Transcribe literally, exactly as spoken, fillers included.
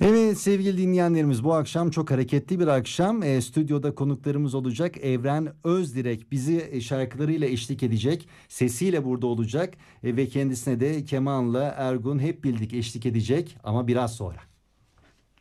Evet sevgili dinleyenlerimiz, bu akşam çok hareketli bir akşam. E, stüdyoda konuklarımız olacak. Evren Özdirek bizi e, şarkılarıyla eşlik edecek. Sesiyle burada olacak. E, ve kendisine de kemanla Ergun hep birlik eşlik edecek ama biraz sonra.